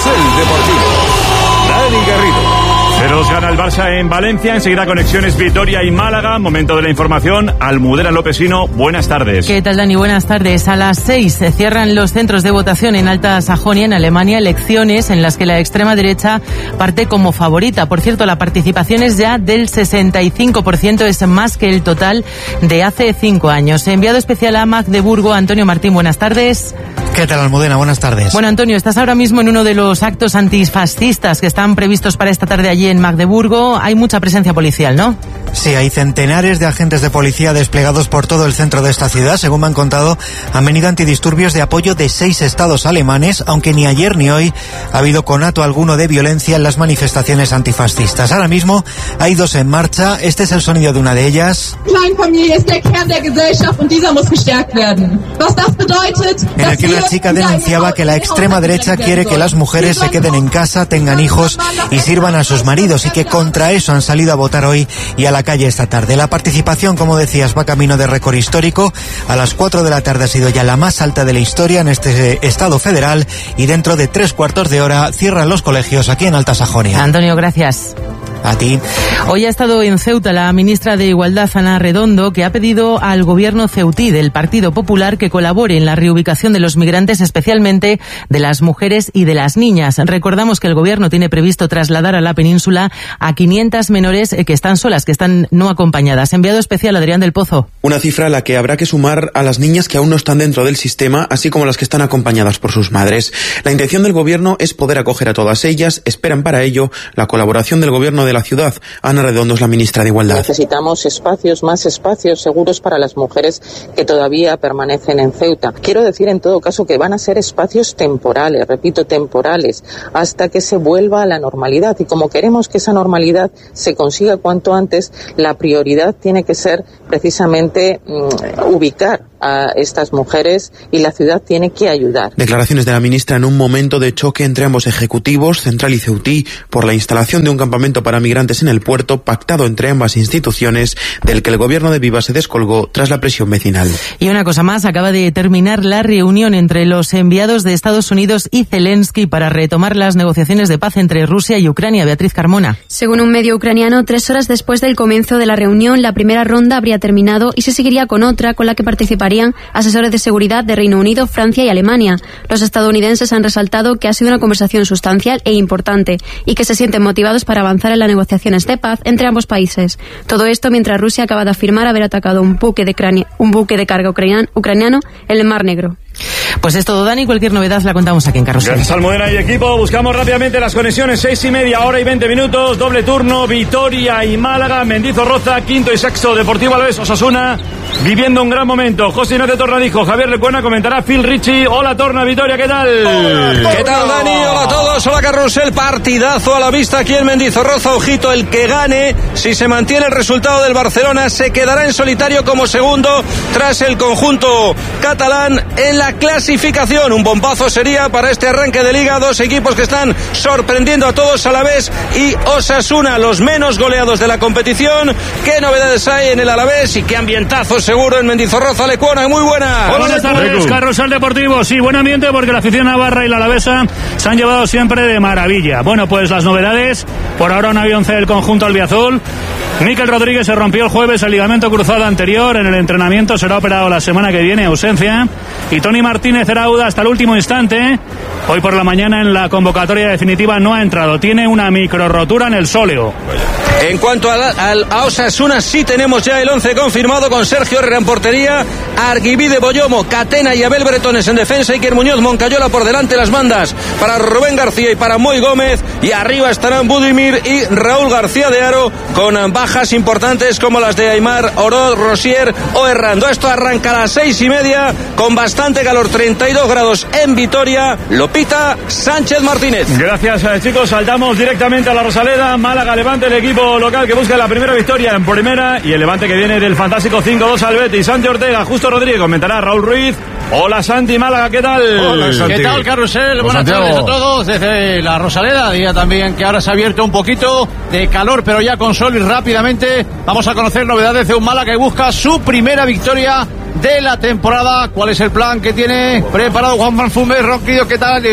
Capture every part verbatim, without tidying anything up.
Carrusel Deportivo. Dani Garrido. cero dos gana el Barça en Valencia, enseguida conexiones Vitoria y Málaga. Momento de la información. Almudena Lopesino, buenas tardes. ¿Qué tal, Dani? Buenas tardes. A las seis se cierran los centros de votación en Alta Sajonia, en Alemania, elecciones en las que la extrema derecha parte como favorita. Por cierto, la participación es ya del sesenta y cinco por ciento, es más que el total de hace cinco años. Enviado especial a Magdeburgo, Antonio Martín, buenas tardes. ¿Qué tal, Almudena? Buenas tardes. Bueno, Antonio, estás ahora mismo en uno de los actos antifascistas que están previstos para esta tarde allí en Magdeburgo. Hay mucha presencia policial, ¿no? Sí, hay centenares de agentes de policía desplegados por todo el centro de esta ciudad. Según me han contado, han venido antidisturbios de apoyo de seis estados alemanes, aunque ni ayer ni hoy ha habido conato alguno de violencia en las manifestaciones antifascistas. Ahora mismo hay dos en marcha. Este es el sonido de una de ellas. En el que una chica denunciaba que la extrema derecha quiere que las mujeres se queden en casa, tengan hijos y sirvan a sus maridos, y que contra eso han salido a votar hoy y a la calle esta tarde. La participación, como decías, va camino de récord histórico. A las cuatro de la tarde ha sido ya la más alta de la historia en este estado federal, y dentro de tres cuartos de hora cierran los colegios aquí en Alta Sajonia. Antonio, gracias. A ti. Hoy ha estado en Ceuta la ministra de Igualdad, Ana Redondo, que ha pedido al gobierno ceutí del Partido Popular que colabore en la reubicación de los migrantes, especialmente de las mujeres y de las niñas. Recordamos que el gobierno tiene previsto trasladar a la península a quinientas menores que están solas, que están no acompañadas. Enviado especial Adrián del Pozo. Una cifra a la que habrá que sumar a las niñas que aún no están dentro del sistema, así como las que están acompañadas por sus madres. La intención del gobierno es poder acoger a todas ellas. Esperan para ello la colaboración del gobierno de la ciudad. Ana Redondo es la ministra de Igualdad. Necesitamos espacios, más espacios seguros para las mujeres que todavía permanecen en Ceuta. Quiero decir en todo caso que van a ser espacios temporales, repito, temporales, hasta que se vuelva a la normalidad. Y como queremos que esa normalidad se consiga cuanto antes, la prioridad tiene que ser precisamente mmm, ubicar a estas mujeres, y la ciudad tiene que ayudar. Declaraciones de la ministra en un momento de choque entre ambos ejecutivos, central y ceutí, por la instalación de un campamento para migrantes en el puerto, pactado entre ambas instituciones, del que el gobierno de Viva se descolgó tras la presión vecinal. Y una cosa más, acaba de terminar la reunión entre los enviados de Estados Unidos y Zelensky para retomar las negociaciones de paz entre Rusia y Ucrania. Beatriz Carmona. Según un medio ucraniano, tres horas después del comienzo de la reunión, la primera ronda habría terminado y se seguiría con otra, con la que participarían asesores de seguridad de Reino Unido, Francia y Alemania. Los estadounidenses han resaltado que ha sido una conversación sustancial e importante y que se sienten motivados para avanzar en las negociaciones de paz entre ambos países. Todo esto mientras Rusia acaba de afirmar haber atacado un buque de, crania, un buque de carga ucraniano en el Mar Negro. Pues es todo, Dani. Cualquier novedad la contamos aquí en Carrusel. Gracias, Almudena y equipo. Buscamos rápidamente las conexiones. Seis y media, hora y veinte minutos. Doble turno, Vitoria y Málaga. Mendizorroza, quinto y sexto. Deportivo Alavés, Osasuna. Viviendo un gran momento. José Ignacio Tornadijo, Javier Lecuona, comentará Phil Richie. Hola, Torna, Vitoria, ¿qué tal? Hola, ¿qué tal, Dani? Hola a todos. Hola, Carrusel. Partidazo a la vista aquí en Mendizorroza. Ojito, el que gane, si se mantiene el resultado del Barcelona, se quedará en solitario como segundo tras el conjunto catalán en la clasificación. Un bombazo sería para este arranque de liga. Dos equipos que están sorprendiendo a todos a la vez, y Osasuna, los menos goleados de la competición. ¿Qué novedades hay en el Alavés y qué ambientazo seguro en Mendizorroza? Lecuona, muy buena. Buenas tardes, Carrusel Deportivo. Sí, buen ambiente porque la afición navarra y la alavesa se han llevado siempre de maravilla. Bueno, pues las novedades. Por ahora un avión C del conjunto albiazul. Mikel Rodríguez se rompió el jueves el ligamento cruzado anterior en el entrenamiento, será operado la semana que viene, ausencia. Y Tony Martínez era duda hasta el último instante. Hoy por la mañana en la convocatoria definitiva no ha entrado, tiene una micro rotura en el sóleo. En cuanto a, al, a Osasuna, sí tenemos ya el once confirmado, con Sergio Herrera en portería, Arguibide, Boyomo, Catena y Abel Bretones en defensa, Iker Muñoz, Moncayola por delante, las bandas para Rubén García y para Moy Gómez, y arriba estarán Budimir y Raúl García de Aro, con bajas importantes como las de Aimar, Oroz, Rosier o Errando. Esto arranca a las seis y media con bastante calor, treinta y dos grados en Vitoria. Lo pita Sánchez Martínez. Gracias, chicos. Saltamos directamente a la Rosaleda. Málaga, Levante, el equipo local que busca la primera victoria en primera, y el Levante que viene del fantástico cinco dos al Betis. Santi Ortega, Justo Rodríguez, comentará Raúl Ruiz. Hola, Santi. Málaga, ¿qué tal? Hola, Santi. ¿Qué tal, Carrusel? Buenas Santiago. tardes a todos desde la Rosaleda. Día también que ahora se ha abierto un poquito de calor, pero ya con sol, y rápidamente vamos a conocer novedades de un Málaga que busca su primera victoria de la temporada. ¿Cuál es el plan que tiene preparado Juan Manfume? Ronquillo, ¿qué tal?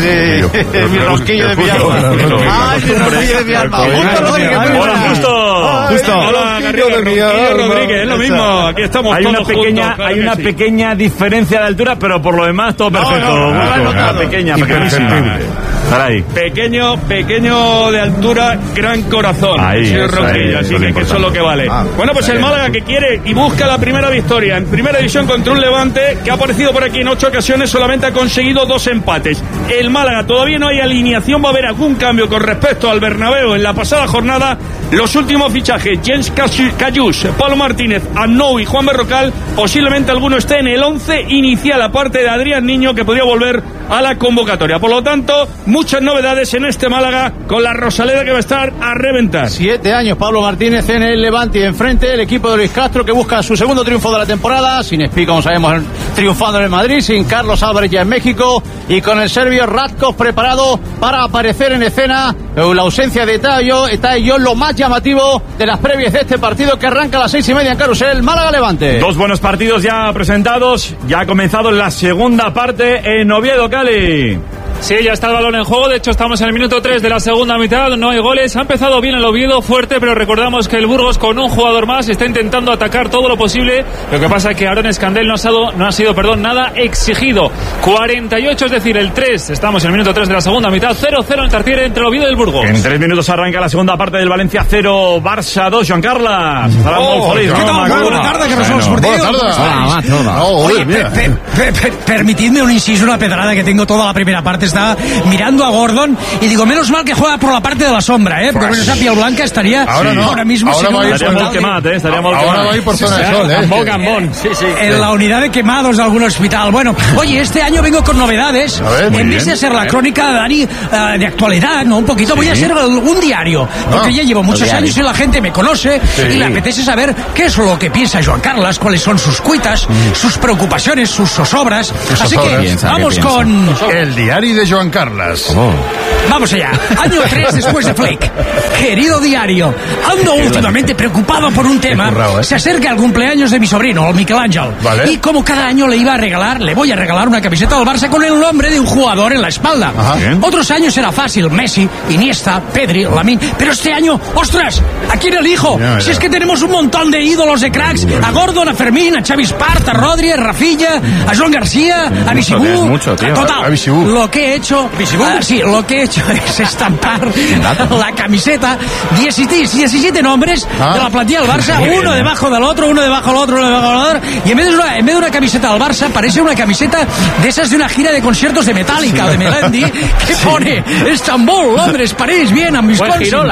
Mi ronquillo de mi alma. Ay, mi ronquillo de mi alma. Justo Rodríguez. Hola, justo. Justo. Hola, Garrido Rodríguez, es lo mismo. Aquí estamos hay todos una pequeña, juntos, claro hay una sí. pequeña diferencia de altura, pero por lo demás todo perfecto. No, no, no, una pequeña, pequeñísima. Ahí. Pequeño, pequeño de altura, gran corazón. Ahí, señor eso, Ronquillo, ahí, así eso que, es que eso es lo que vale. Ah, bueno, pues el Málaga que quiere y busca la primera victoria en primera división contra un Levante que ha aparecido por aquí en ocho ocasiones, solamente ha conseguido dos empates. El Málaga todavía no hay alineación, va a haber algún cambio con respecto al Bernabéu en la pasada jornada. Los últimos fichajes, Jens Cayús, Pablo Martínez, Annou y Juan Berrocal, posiblemente alguno esté en el once inicial, aparte de Adrián Niño, que podría volver a la convocatoria. Por lo tanto, muchas novedades en este Málaga con la Rosaleda que va a estar a reventar. Siete años Pablo Martínez en el Levante y enfrente el equipo de Luis Castro que busca su segundo triunfo de la temporada, sin Espí, como sabemos, triunfando en el Madrid, sin Carlos Álvarez ya en México y con el serbio Radkov preparado para aparecer en escena. La ausencia de Tayo, Tayo lo más llamativo de las previas de este partido que arranca a las seis y media en Carrusel, Málaga-Levante. Dos buenos partidos ya presentados, ya ha comenzado la segunda parte en Oviedo, Cali. Sí, ya está el balón en juego. De hecho, estamos en el minuto tres de la segunda mitad. No hay goles. Ha empezado bien el Oviedo, fuerte, pero recordamos que el Burgos, con un jugador más, está intentando atacar todo lo posible. Lo que pasa es que Aarón Escandel no ha sido, no ha sido perdón, nada exigido. cuarenta y ocho, es decir, el tres. Estamos en el minuto tres de la segunda mitad. cero cero en Tartiere entre el Oviedo y el Burgos. En tres minutos arranca la segunda parte del Valencia cero, Barça dos. Joan Carles. Estará oh, muy feliz. ¿Qué tal? Muy buena tarde, que no somos porteros. Buenas tardes. Oye, pe, pe, pe, pe, permitidme un inciso, una pedrada que tengo toda la primera parte. Está mirando a Gordon y digo, menos mal que juega por la parte de la sombra, ¿eh? Porque con esa piel blanca estaría ahora, no. ahora mismo ahora no estaría molt quemat, eh? Estaría molt ahora quemat. va a ir por zona de sol, ¿eh? Gambón, Gambón. Sí, sí. En la unidad de quemados de algún hospital. Bueno, oye, este año vengo con novedades. A ver, en muy vez bien. de ser la crónica de Dani uh, de actualidad, ¿no? Un poquito, Sí. voy a ser un diario. Porque Ah, ya llevo muchos diario. años y la gente me conoce Sí. y le apetece saber qué es lo que piensa Joan Carles, cuáles son sus cuitas, sus preocupaciones, sus zozobras. Así que zozobras. Piensa, vamos ¿qué con... El diario de Joan Carles. Vamos allá. Año tres después de Flick. Querido diario, ando últimamente preocupado por un tema. currao, ¿eh? Se acerca el cumpleaños de mi sobrino, el Miquel Ángel. Vale. Y como cada año le iba a regalar, le voy a regalar una camiseta del Barça con el nombre de un jugador en la espalda. Ajá. Bien. Otros años era fácil, Messi, Iniesta, Pedri, Lamine. Pero este año, ¡ostras! ¿A quién elijo? Ya, ya. Si es que tenemos un montón de ídolos de cracks. A Gordon, a Fermín, a Xavi Espart, a Rodri, a Rafilla, a Joan García, a Bisibú. tienes mucho, tío. Total, A Bisibú. lo que he hecho... ah, sí, lo que he hecho es estampar la camiseta, diecisiete, diecisiete nombres Ah. de la plantilla del Barça, uno debajo del otro, uno debajo del otro, uno debajo del otro, y en vez de una, en vez de una camiseta del Barça, parece una camiseta de esas de una gira de conciertos de Metallica o de Melendi, que pone Estambul, Londres, París, Viena, Wisconsin. Girola.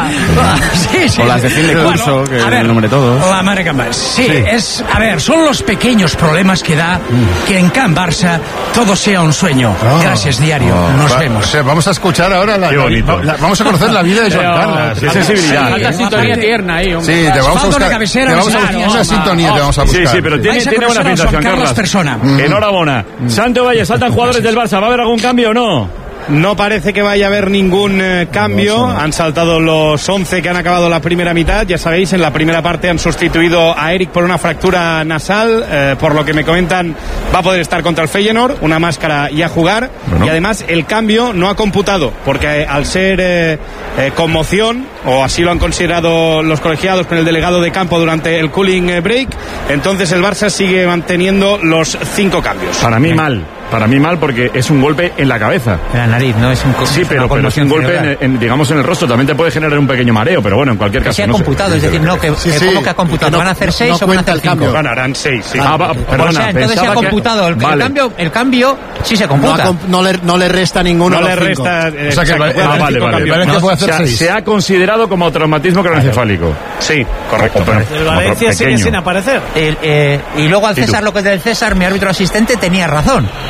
Sí, sí. O las de fin de curso, que a es ver, el nombre de todos. La madre que más. Sí, es, a ver, son los pequeños problemas que da que en Can Barça todo sea un sueño. Ah. Gracias, diario. Nos Va- vemos. O sea, vamos a escuchar ahora la, Qué bonito. la- vamos a conocer la vida de Joan Pero, Carles. qué sensibilidad. Falta sintonía tierna ahí, hombre. Sí, te vamos a Falta buscar. una cabecera, te vamos a un buscar saco, una no, sintonía, no. te vamos a Sí, buscar. sí, pero tiene, Vais a tiene buena conocer a pinta, Joan Joan Carles Carles. persona. Enhorabuena. Santo Valle, saltan jugadores del Barça. ¿Va a haber algún cambio o no? No parece que vaya a haber ningún eh, cambio. Han saltado los once que han acabado la primera mitad. Ya sabéis, en la primera parte han sustituido a Eric por una fractura nasal. Eh, por lo que me comentan, va a poder estar contra el Feyenoord, una máscara y a jugar. Bueno. Y además el cambio no ha computado, porque eh, al ser eh, eh, conmoción, o así lo han considerado los colegiados con el delegado de campo durante el cooling eh, break, entonces el Barça sigue manteniendo los cinco cambios. Para mí mal. Para mí mal porque es un golpe en la cabeza. En la nariz, no es un Sí, pero, pero es un golpe, en, en, digamos, en el rostro. También te puede generar un pequeño mareo, pero bueno, en cualquier caso. Se ha no computado, sé. es decir, no, que, Sí, que sí. ¿cómo que ha computado? No- ¿Van a hacer no seis o van a cuenta hacer el cinco? cambio. Bueno, harán seis, sí. Ah, va, perdona, O sea, entonces se ha pensaba que- computado. El, el Vale. cambio, el cambio sí se No, computa. ha comp- no le, no le resta ninguno. No a le los cinco. resta. eh, O sea que exacto, va- puede Ah, haber vale, cinco vale. cambios. Parece que puede hacer se, ha, seis. se ha considerado como traumatismo craneoencefálico. Sí, correcto. O- pero- El Valencia otro sigue pequeño. sin aparecer. El, eh, y luego al ¿Y tú? César, lo que es del César, mi árbitro asistente tenía razón.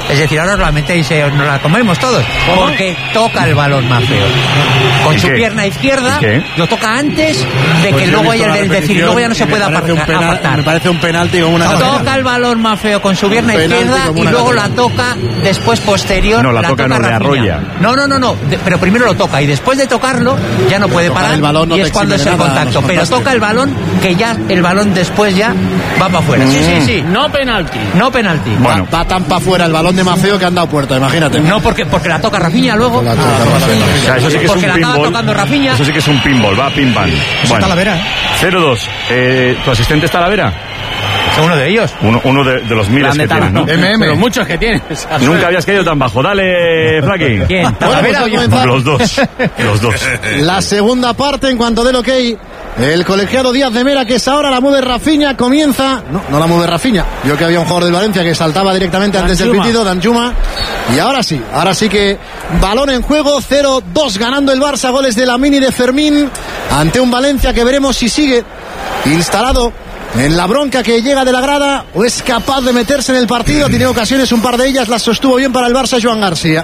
Es decir, ahora os la metéis, eh, nos la comemos todos. Porque toca el balón más feo. Con su qué? pierna izquierda, lo toca antes de Pues que yo he luego visto haya la el decir, repetición luego ya no se y me puede parece un penal- apartar. Me parece un penalti como una Toca el balón más feo con su pierna Un penalti izquierda como y una luego catedral. la toca después posterior. No, la toca, no, le Rafinha. arrolla. No, no, no, no. De- pero primero lo toca y después de tocarlo ya no puede Tocar parar el balón no y te es cuando es exime el de nada, contacto. nos Pero contaste. toca el balón que ya el balón después ya va para afuera. Sí, sí, sí. No penalti. No penalti. Bueno. Va, va tan para afuera el balón de Mafeo que han dado puerta, imagínate. No, porque, porque la toca Rafinha luego. La toca Rafinha. O sea, eso sí que es Porque un la estaba pinball. tocando Rafinha. Eso sí que es un pinball, va pim pam. Bueno, Talavera. cero dos. Eh, ¿Tu asistente está Talavera? Uno de ellos. Uno, uno de, de los miles que tienes, ¿no? M M. Pero muchos que tienes. Nunca habías caído tan bajo. Dale, Flaki. ¿Quién? ¿Talavera o yo? Los dos. Los dos. La segunda parte, en cuanto del ok, el colegiado Díaz de Mera, que es ahora la mueve Rafinha, comienza. No, no la mueve Rafinha. Yo que había un jugador del Valencia que saltaba directamente antes del Danjuma. pitido, Danjuma. Y ahora sí, ahora sí que balón en juego, cero dos ganando el Barça, goles de Lamine y de Fermín, ante un Valencia que veremos si sigue instalado en la bronca que llega de la grada o es capaz de meterse en el partido. Tiene ocasiones, un par de ellas las sostuvo bien para el Barça Joan García.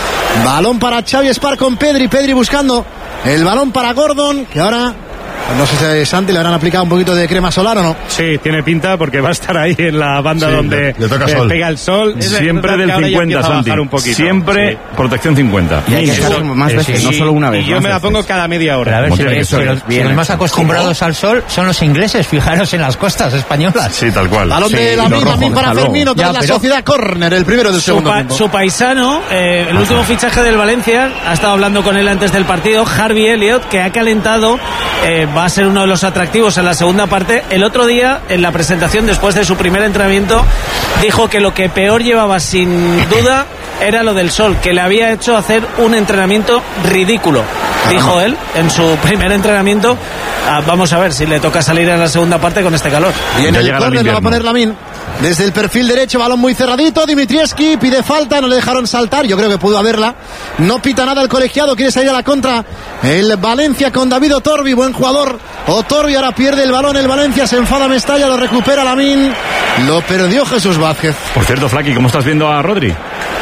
Balón para Xavi Espar con Pedri, Pedri buscando el balón para Gordon, que ahora no sé si a Santi le habrán aplicado un poquito de crema solar o no. Sí, tiene pinta porque va a estar ahí en la banda Sí, donde le- le toca eh, sol. pega el sol. Es Siempre verdad del que ahora ya cincuenta, empieza a Santi. bajar un poquito. Siempre Sí. protección cincuenta. Y hay que Mínimo. estar más Eh, veces, sí. no solo una vez. Y yo más me la veces. pongo cada media Pero a hora. ver, Como si, tiene que si ser. los, si Bien los más hecho. acostumbrados al sol son los ingleses, fijaros en las costas españolas. Sí, tal cual. Balón Sí, de lo Lamine, rojo, Lamine para déjalo. Fermín, otra Ya, vez la pero- sociedad córner, el primero del Su, segundo pa- tiempo. su paisano, eh, el último fichaje del Valencia, ha estado hablando con él antes del partido, Harvey Elliott, que ha calentado, eh, va a ser uno de los atractivos en la segunda parte. El otro día, en la presentación, después de su primer entrenamiento, dijo que lo que peor llevaba sin duda era lo del sol, que le había hecho hacer un entrenamiento ridículo, dijo él, en su primer entrenamiento. Ah, vamos a ver si le toca salir en la segunda parte con este calor. Y en Ya el llega el córner lo va a invierno. poner Lamine. Desde el perfil derecho, balón muy cerradito. Dimitrievski pide falta, no le dejaron saltar. Yo creo que pudo haberla. No pita nada el colegiado, quiere salir a la contra. El Valencia con David Otorbi, buen jugador. Otorbi ahora pierde el balón. El Valencia se enfada Mestalla, lo recupera Lamine. Lo perdió Jesús Vázquez. Por cierto, Flaki, ¿cómo estás viendo a Rodri?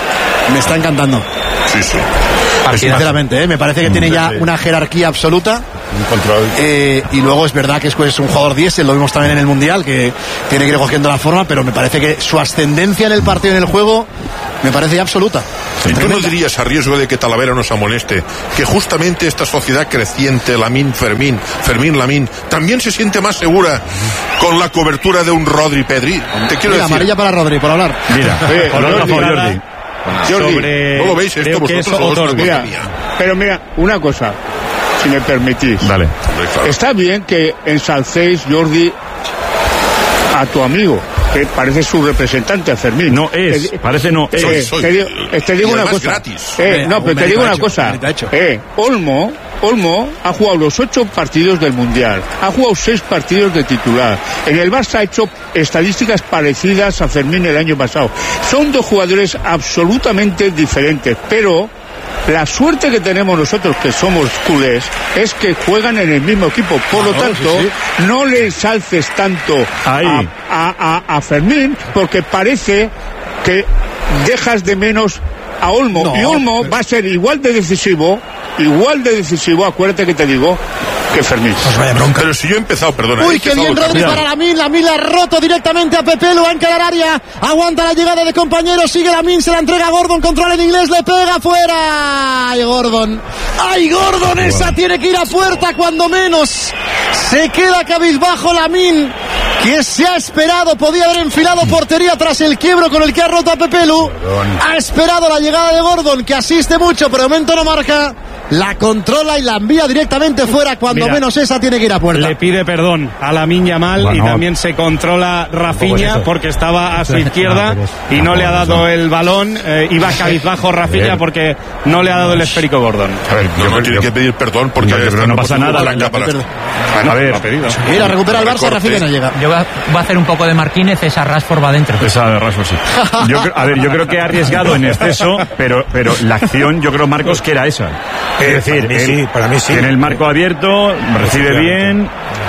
Me está encantando. Sí, sí. Sinceramente, ¿eh? Me parece que tiene ya sí. una jerarquía absoluta. Un control. Eh, y luego es verdad que es pues, un jugador diésel, lo vimos también en el Mundial, que tiene que ir cogiendo la forma, pero me parece que su ascendencia en el partido y en el juego me parece ya absoluta. ¿Tú no dirías, a riesgo de que Talavera nos amoneste, que justamente esta sociedad creciente, Lamine Fermín, Fermín Lamine, también se siente más segura con la cobertura de un Rodri Pedri? Te quiero Mira, decir. amarilla para Rodri, por hablar. Mira, Eh, por otro Rodri, favor, nada. Jordi. Jordi, sobre- ¿no lo veis esto creo que vosotros? es o es una Otorbi. cosa Mira, mía? pero mira, una cosa, si me permitís. Dale. Hombre, claro. Está bien que ensalcéis, Jordi, a tu amigo, que parece su representante, a Fermín. No es, Eh, parece no es. eh, soy. te digo, eh, te digo Y una además cosa. gratis. Eh, no, pero te digo una cosa. Eh, Olmo, Olmo ha jugado los ocho partidos del Mundial, ha jugado seis partidos de titular. En el Barça ha hecho estadísticas parecidas a Fermín el año pasado. Son dos jugadores absolutamente diferentes, pero la suerte que tenemos nosotros, que somos culés, es que juegan en el mismo equipo. Por lo Claro, tanto, sí, sí. no le ensalces tanto Ahí. a, a, a, a Fermín, porque parece que dejas de menos a Olmo. No, y Olmo pero- va a ser igual de decisivo, igual de decisivo, acuérdate que te digo, que Fermín. Pero si yo he empezado, perdona. Uy, he qué empezado bien el Rodri partido. para Lamine. Lamine la ha roto directamente a Pepe, lo va a encarar área. Aguanta la llegada de compañeros, sigue Lamine, se la entrega a Gordon, controla en inglés, le pega fuera. ¡Ay, Gordon! ¡Ay, Gordon! Esa tiene que ir a puerta cuando menos. Se queda cabizbajo Lamine, que se ha esperado, podía haber enfilado portería tras el quiebro con el que ha roto a Pepelu. Ha esperado la llegada de Gordon, que asiste mucho, pero de momento no marca. La controla y la envía directamente fuera, cuando Mira, menos esa tiene que ir a puerta. Le pide perdón a Lamine Yamal Bueno, y también se controla Rafinha eso. porque estaba a su No, izquierda pero es- y no le ha tampoco dado eso. el balón. Eh, iba cabizbajo Rafinha Bien. porque no le ha dado el esférico Gordon. A ver, yo no tiene que pedir perdón porque No, pero esta no pasa puede ser nada, blanca la- para- A ver, Mira, recupera el Barça, Recorte. Rafinha no llega. Yo va, va a hacer un poco de Martínez, esa Rashford va adentro. esa de Rashford, sí. Yo, cre- a ver, yo creo que ha arriesgado en exceso, pero, pero la acción, yo creo, Marcos, que era esa. Es decir, para mí él sí, para mí sí. tiene el marco abierto, recibe bien,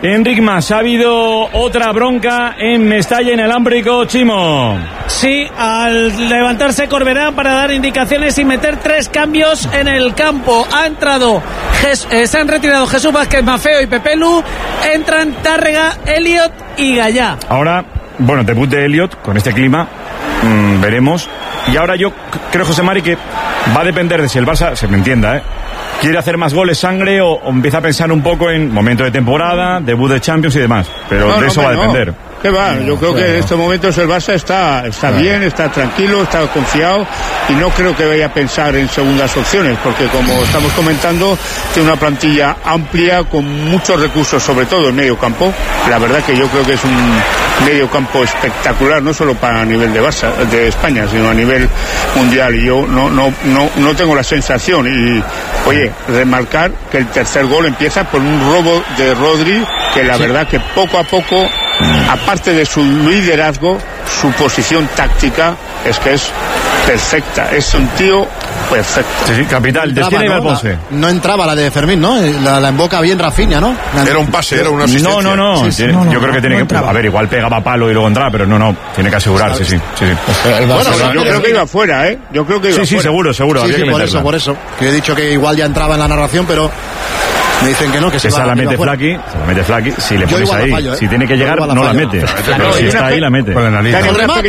Enric Mas, ha habido otra bronca en Mestalla, en el Ámbrico, Chimo. Sí, al levantarse Corberán para dar indicaciones y meter tres cambios en el campo. Ha entrado, Jes, eh, se han retirado Jesús Vázquez Mafeo y Pepe Lu. Entran Tárrega, Elliot y Gallá. Ahora, bueno, debut de Elliot con este clima, mmm, veremos. Y ahora yo creo, José Mari, que va a depender de si el Barça, se me entienda, ¿eh? quiere hacer más goles, sangre, o, o empieza a pensar un poco en momento de temporada, debut de Champions y demás. Pero no, de no, eso va a depender. No. ¿Qué va? Yo creo que en estos momentos el Barça está, está claro. bien, está tranquilo, está confiado y no creo que vaya a pensar en segundas opciones, porque como estamos comentando, tiene una plantilla amplia con muchos recursos, sobre todo en medio campo. La verdad que yo creo que es un medio campo espectacular, no solo para a nivel de Barça, de España, sino a nivel mundial. Y yo no, no, no, no tengo la sensación. Y, oye, remarcar que el tercer gol empieza por un robo de Rodri, que la sí. verdad que poco a poco, aparte de su liderazgo, su posición táctica es que es perfecta, es un tío perfecto. Sí, sí, capital, no entraba, ¿no? La, no entraba la de Fermín, ¿no? La, la emboca bien Rafinha, ¿no? La... Era un pase, era una asistencia. No, no, no, sí, sí, tiene, no, no yo creo que tiene no que, a ver, igual pegaba palo y luego entraba, pero no, no, tiene que asegurarse, sí, sí, sí. Bueno, bueno, yo creo que iba fuera, ¿eh? Yo creo que iba sí, sí, fuera. seguro, seguro. Sí, sí, que por eso, por eso. Que he dicho que igual ya entraba en la narración, pero me dicen que no, que se esa va, la mete Flaky, se la mete Flaky, si le pones ahí, fallo, ¿eh? Si tiene que llegar, la no fallo. La mete. Pero si está ahí, la mete. El remate,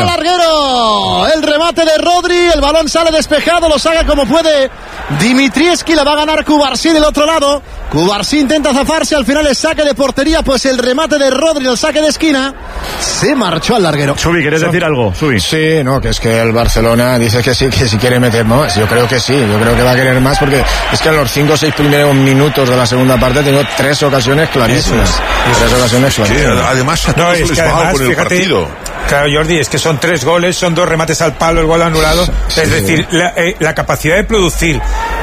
larguero, el remate de Rodri, el balón sale despejado, lo saca como puede Dimitrievski, la va a ganar Cubarsí del otro lado. Cubarsí intenta zafarse, al final el saque de portería, pues el remate de Rodri, el saque de esquina, se marchó al larguero. Subi, ¿quieres decir algo? Subi. Sí, no, que es que el Barcelona dice que sí, que si quiere meter más. Yo creo que sí, yo creo que va a querer más, porque es que en los cinco o seis primeros minutos de la segunda parte tengo tres ocasiones clarísimas. Eso es. Tres ocasiones clarísimas. Sí, además, a no, es que además, por el fíjate, partido. Claro, Jordi, es que son tres goles, son dos remates al palo, el gol anulado. Sí, es decir, sí. la, eh, la capacidad de producir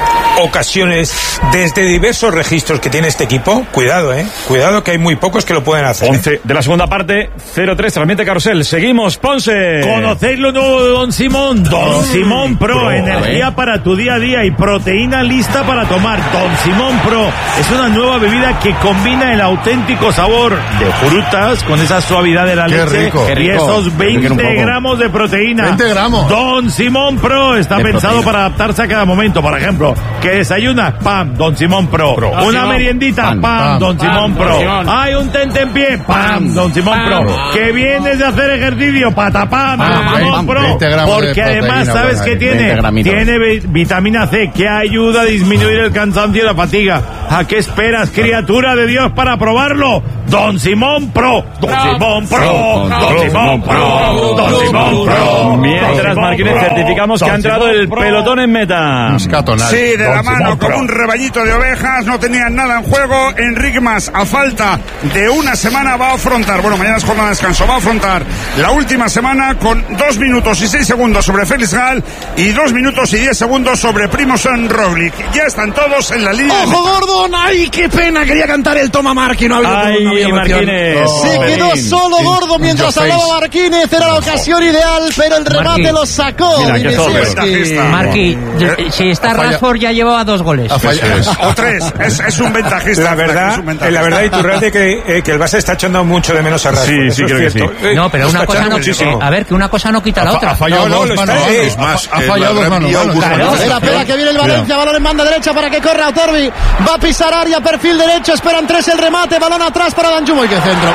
ocasiones desde diversos registros que tiene este equipo, cuidado, eh, cuidado que hay muy pocos que lo pueden hacer. once ¿eh? de la segunda parte, cero tres, transmite Carrusel. Seguimos, Ponce. ¿Conocéis lo nuevo de Don Simón? Don Simón Pro, Pro energía para tu día a día y proteína lista para tomar. Don Simón Pro es una nueva bebida que combina el auténtico sabor de frutas con esa suavidad de la Qué leche rico, y rico. esos veinte gramos de proteína. veinte gramos. Don Simón Pro está de pensado proteína. para adaptarse a cada momento. Por ejemplo, que desayunas, pam, Don Simón Pro. Pro. Una Simón. meriendita, pam, Pam, Don pam, Simón pam, Pro. Simón. Hay un tentempié, pam, Don Simón pam, Pro. pam. Que vienes de hacer ejercicio, patapam, Pam, Don Simón pam, Pro. veinte gramos de Porque además, proteína, ¿sabes bueno, qué ahí, tiene? veinte gramitos. Tiene vi- vitamina C, que ayuda a disminuir el cansancio y la fatiga. ¿A qué esperas, criatura de Dios, para probarlo? Don Simón Pro. Don Simón Pro. Don Simón Pro. Don Simón Pro. Mientras, Marquínez, certificamos que ha entrado el pelotón en meta. Sí, de la mano, como un rebañito de ovejas, no tenían nada en juego. Enric Mas, a falta de una semana, va a afrontar, bueno, mañana es jornada de descanso, va a afrontar la última semana con dos minutos y seis segundos sobre Félix Gal y dos minutos y diez segundos sobre Primož Roglic. Ya están todos en la línea. ¡Ojo, Gordon! ¡Ay, qué pena! Quería cantar el Toma Marqui, no había Ay, no había Marquínez. no. Se quedó Belín. solo Gordon mientras Yo hablaba face. Marquínez. Era la ocasión ideal, pero el remate Marquí. lo sacó. Mira, que Dimitrievski. Marqui, si está Rashford ya llevaba dos goles. O tres, es, es un ventajista. La verdad, es un ventajista. la verdad, Iturralde, que, eh, que el Barça está echando mucho de menos a Rashford. Sí, Eso sí, es creo que cierto. sí. Eh, No, pero lo una está cosa echando no, muchísimo. a ver, que una cosa no quita la otra. Ha fallado No, no, dos lo manos. está- Es más, ha eh, fallado la dos manos. Gran Vía Claro. Guzmán. Espera, espera, que viene el Valencia, balón en banda derecha para que corra Otorbi. Va a pisar área, perfil derecho, esperan tres el remate, balón atrás para Danjuma y que centro.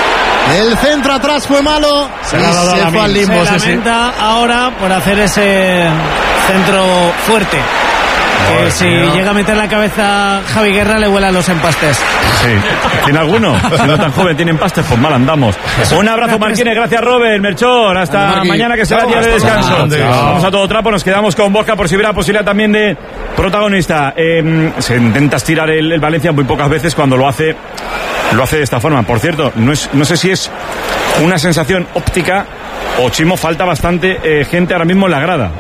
El centro atrás fue malo Se y la ha dado se a fue al Lamin. limbo. Se sí, sí. lamenta ahora por hacer ese centro fuerte. Que Joder, si tío. llega a meter la cabeza Javi Guerra le vuelan los empastes. Sí. ¿Tiene alguno? Siendo tan joven, tiene empastes, pues mal andamos. Un abrazo, Marquínez. Gracias, Robert. Melchor. Hasta Marquí. mañana, que será Vamos, día de hasta descanso. mañana. Vamos a todo trapo. Nos quedamos con Borja por si hubiera posibilidad también de protagonista. Eh, se intenta estirar el, el Valencia muy pocas veces. Cuando lo hace, lo hace de esta forma. Por cierto, no, es, no sé si es una sensación óptica o, Chimo, falta bastante eh, gente ahora mismo en la grada.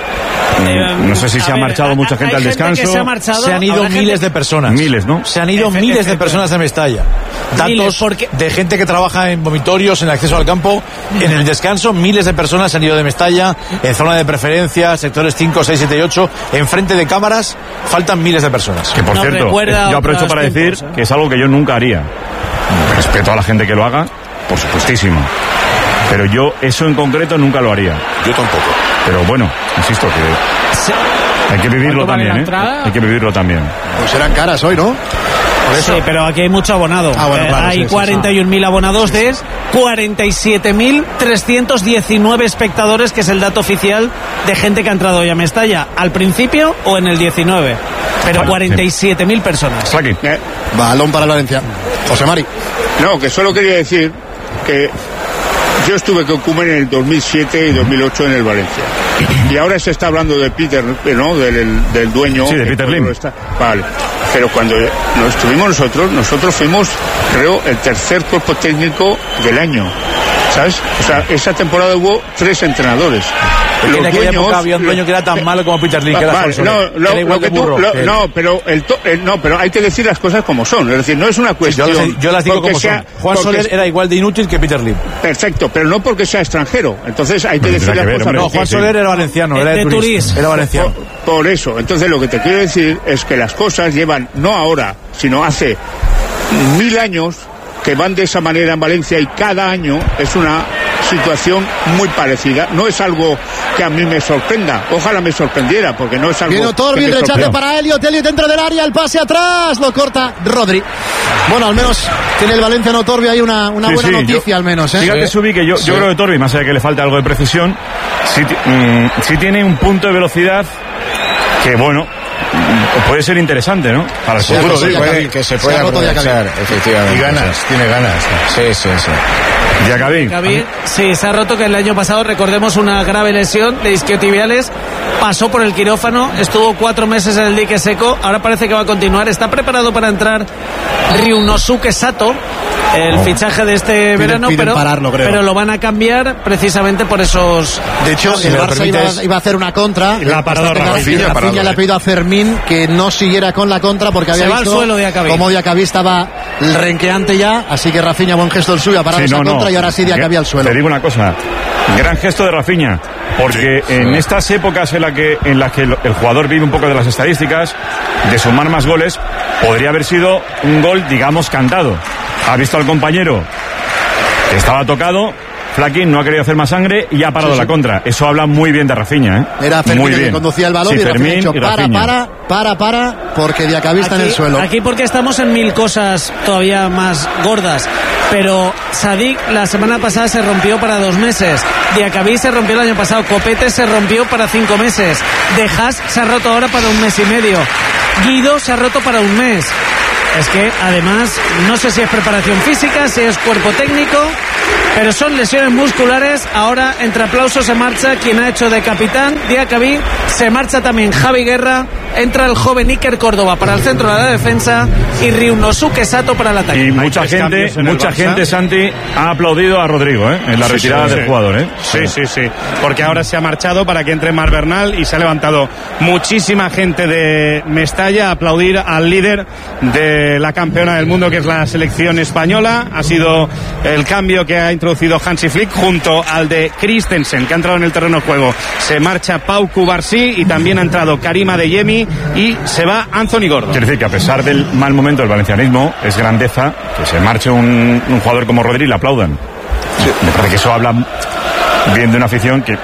No sé si a se ha ver, marchado hay- mucha gente hay al gente descanso. que se ha marchado. Se han ido Habrá miles gente- de personas. Miles, ¿no? Se han ido Efe- miles de efe- personas de Mestalla. Miles, Datos porque- de gente que trabaja en vomitorios, en acceso al campo, en el descanso. Miles de personas se han ido de Mestalla, en zona de preferencia, sectores cinco, seis, siete y ocho. Enfrente de cámaras faltan miles de personas. Que, por Nos cierto, recuerda eh, yo aprovecho otros para tiempos, decir ¿eh? que es algo que yo nunca haría. Respeto a la gente que lo haga, por supuestísimo. Pero yo eso en concreto nunca lo haría. Yo tampoco. Pero bueno, insisto que Sí. hay que vivirlo también, ¿eh? Hay que vivirlo también. Pues serán caras hoy, ¿no? Por eso. Sí, pero aquí hay mucho abonado. Ah, bueno, Eh, claro, hay sí, sí, cuarenta y un mil abonados de cuarenta y siete mil trescientos diecinueve espectadores, que es el dato oficial de gente que ha entrado hoy a Mestalla. ¿Al principio o en el diecinueve? Pero Vale, cuarenta y siete mil personas. Eh, Balón para el Valencia. José Mari. No, que solo quería decir que yo estuve con Koeman en el dos mil siete y dos mil ocho en el Valencia. Y ahora se está hablando de Peter, ¿no? Del, del dueño. Sí, de Peter Lim. Está. Vale. Pero cuando nos estuvimos nosotros, nosotros fuimos, creo, el tercer cuerpo técnico del año. ¿Sabes? O sea, esa temporada hubo tres entrenadores. Los en aquella época había un dueño que era tan malo como Peter Lim, que era vale, Soler, no, que lo, era igual lo que de burro. tú, lo, que él. no, pero el to, eh, no, pero hay que decir las cosas como son. Es decir, no es una cuestión. Yo las, yo las digo porque como sea, son. Juan porque Soler era igual de inútil que Peter Lim. Perfecto, pero no porque sea extranjero. Entonces hay que No, decir tendrá las que ver, cosas. hombre. No, Juan Soler era valenciano, era de, de Turís. Era valenciano. Por, por eso, entonces lo que te quiero decir es que las cosas llevan, no ahora, sino hace mil años, que van de esa manera en Valencia, y cada año es una situación muy parecida. No es algo que a mí me sorprenda. Ojalá me sorprendiera, porque no es algo. Viene Torbi, que el me rechace sorprenda. para Elliot. Elliot dentro del área, el pase atrás, lo corta Rodri. Bueno, al menos tiene el Valencia, no Torbi, hay una, una Sí, buena sí, noticia yo- al menos, ¿eh? Fíjate, Subi, que yo, Sí. yo creo que Torbi, más allá de que le falta algo de precisión, sí, ti- mm, sí tiene un punto de velocidad que, bueno, mm, puede ser interesante, ¿no? Para el Sí, futuro. que se digo. puede, que se puede aprovechar, efectivamente. Y ganas, tiene ganas. Sí, sí, sí. Diacabí. Gaby, sí, se ha roto, que el año pasado, recordemos, una grave lesión de isquiotibiales, pasó por el quirófano, estuvo cuatro meses en el dique seco, ahora parece que va a continuar, está preparado para entrar Ryunosuke Sato, el Oh. fichaje de este Piden- verano, piden pero, pararlo, creo. pero lo van a cambiar precisamente por esos... De hecho, si el me lo Barça iba, permites. iba a hacer una contra. La ha parado Está pegado- Rafinha, y ha parado, Rafinha le ha eh. pedido a Fermín que no siguiera con la contra porque había Se va al visto suelo Diacabí. como Diacabí estaba renqueante ya. Así que Rafinha, buen gesto el suyo, ha parado Sí, esa no, no. contra y ahora sí Diacabí al suelo. Te digo una cosa, gran gesto de Rafinha, porque en estas épocas en, la que, en las que el, el jugador vive un poco de las estadísticas, de sumar más goles, podría haber sido un gol, digamos, cantado. Ha visto al compañero que estaba tocado, Flaquín no ha querido hacer más sangre y ha parado Sí, sí. la contra. Eso habla muy bien de Rafinha, ¿eh? Era Fermín muy el que bien. conducía el balón Sí, y Rafinha ha Fermín dicho y para, Rafinha. para, para, para, porque Diacabí está en el suelo. Aquí porque estamos en mil cosas todavía más gordas. Pero Sadik la semana pasada se rompió para dos meses. Diacabí se rompió el año pasado. Copete se rompió para cinco meses. De Haas se ha roto ahora para un mes y medio. Guido se ha roto para un mes. Es que además no sé si es preparación física, si es cuerpo técnico, pero son lesiones musculares. Ahora entre aplausos se marcha quien ha hecho de capitán, Diacabí. Se marcha también Javi Guerra. Entra el joven Iker Córdoba para el centro de la defensa y Ryunosuke Sato para el ataque. Y mucha gente, mucha gente, Santi, ha aplaudido a Rodrigo, ¿eh? En la Sí, retirada sí, del sí. jugador, ¿eh? Sí, sí, sí. Porque ahora se ha marchado para que entre Mar Bernal y se ha levantado muchísima gente de Mestalla a aplaudir al líder de la campeona del mundo, que es la selección española. Ha sido el cambio que ha introducido Hansi Flick junto al de Christensen, que ha entrado en el terreno de juego. Se marcha Pau Cubarsí y también ha entrado Karima Adeyemi y se va Anthony Gordon. Quiere decir que a pesar del mal momento del valencianismo, es grandeza que se marche un, un jugador como Rodri y le aplaudan. Me parece que eso habla bien de una afición que,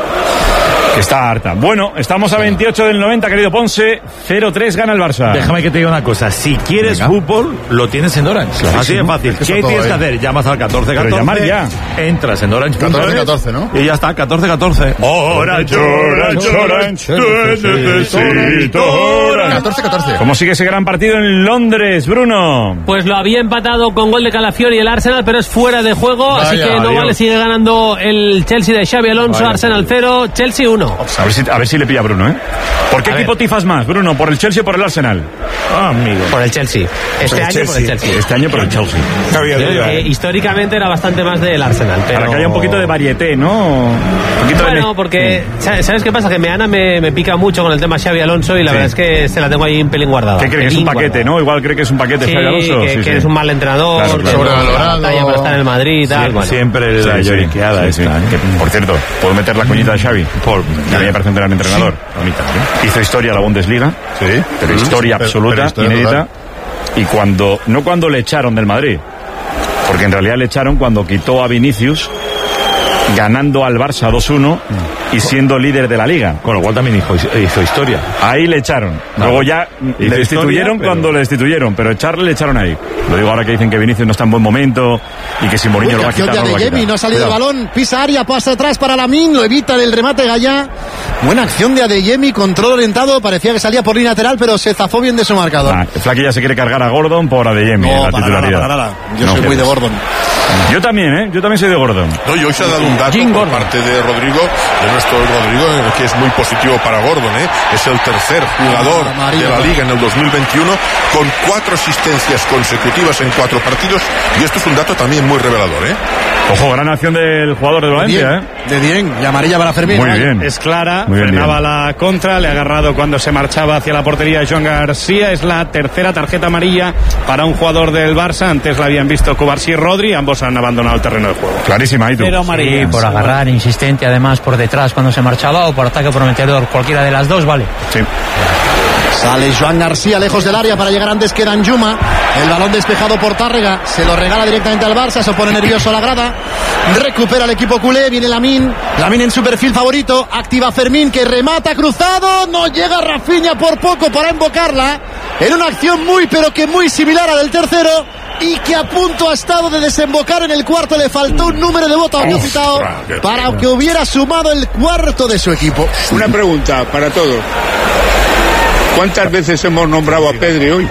que está harta. Bueno, estamos a veintiocho del noventa, querido Ponce. cero tres gana el Barça. Déjame que te diga una cosa. Si quieres Venga. fútbol, lo tienes en Orange. Clarísimo. Así de fácil. Es que ¿Qué eso todo, tienes que ¿eh? hacer? Llamas al catorce catorce. Pero llamar ya. Entras en orange punto es. catorce catorce, ¿no? Y ya está, catorce catorce. Orange, Orange, Orange, te necesito, Orange. catorce catorce. ¿Cómo sigue ese gran partido en Londres, Bruno? Pues lo había empatado con gol de Calafiori el Arsenal, pero es fuera de juego, Vaya, así que no adiós. vale, sigue ganando el Chelsea de Xabi Alonso. Vaya. Arsenal cero, Chelsea uno. A ver si, a ver si le pilla a Bruno, ¿eh? ¿Por qué A equipo ver. tifas más, Bruno? ¿Por el Chelsea o por el Arsenal? Ah, amigo. Por el Chelsea. Este año por el Chelsea. Este año por el Chelsea. Eh, históricamente era bastante más del Arsenal, pero... Para que haya un poquito de varieté, ¿no? Un poquito de Bueno, me- porque ¿sabes sabes qué pasa? Que Meana me, me pica mucho con el tema Xabi Alonso y la Sí. verdad es que se la tengo ahí un pelín guardada. ¿Qué cree que es un Pelín paquete, guardada. no? Igual cree que es un paquete Sí, Xabi Alonso. que, Sí, que sí. eres un mal entrenador, Claro, que claro. no da la Sobrevalorado. talla para estar en el Madrid y tal. Sí, bueno. Siempre la Sí, sí. lloriqueada Sí, sí. esta, ¿eh? Que, por cierto, ¿puedo meter la coñita de Xavi? Por, a mí me parece un gran entrenador. Bonita, ¿sí? Hizo historia la Bundesliga. Sí. Pero Mm. historia Pero- absoluta, pero historia inédita. Y cuando, no cuando le echaron del Madrid, Porque en realidad le echaron cuando quitó a Vinicius, ganando al Barça dos uno y siendo líder de la Liga. Con lo cual también hizo, hizo historia. Ahí le echaron. No. Luego ya hizo le destituyeron historia, cuando pero... le destituyeron, pero echarle le echaron ahí. Lo digo ahora que dicen que Vinicius no está en buen momento y que si Mourinho Uy, lo va a quitar, no lo va a quitar. No ha salido Cuidado. el balón, pisa área, pasa atrás para Lamine, lo evita del remate Gallá. Buena acción de Adeyemi, control orientado, parecía que salía por línea lateral, pero se zafó bien de su marcador. Ah, Flaky ya se quiere cargar a Gordon por Adeyemi no, en la para titularidad. Nada, para nada. Yo no, soy muy de Gordon. Yo también, ¿eh? Yo también soy de Gordon. No, y hoy se ha dado un dato Jim por Gordon. parte de Rodrigo, de nuestro Rodrigo, que es muy positivo para Gordon, ¿eh? Es el tercer jugador ah, de la Liga en el dos mil veintiuno con cuatro asistencias consecutivas en cuatro partidos, y esto es un dato también muy revelador, ¿eh? Ojo, gran acción del jugador de Valencia, ¿eh? De bien, y amarilla para Fermín. Muy bien. Es clara, Muy bien, frenaba bien. la contra, le ha agarrado cuando se marchaba hacia la portería Joan García. Es la tercera tarjeta amarilla para un jugador del Barça. Antes la habían visto Cubarsí y Rodri, ambos han abandonado el terreno de juego. Clarísima, ¿y tú? Pero amarilla. Sí, por agarrar, insistente, además por detrás cuando se marchaba, o por ataque prometedor, cualquiera de las dos, vale. Sí. Sale Joan García lejos del área para llegar antes que Danjuma. El balón despejado por Tárrega, se lo regala directamente al Barça, se pone nervioso a la grada. Recupera el equipo culé, viene Lamine. Lamine en su perfil favorito, activa Fermín que remata cruzado. No llega Rafinha por poco para invocarla. En una acción muy pero que muy similar a del tercero. Y que a punto ha estado de desembocar en el cuarto. Le faltó un número de votos citado para que hubiera sumado el cuarto de su equipo. Una pregunta para todos. ¿Cuántas veces hemos nombrado a Pedri hoy?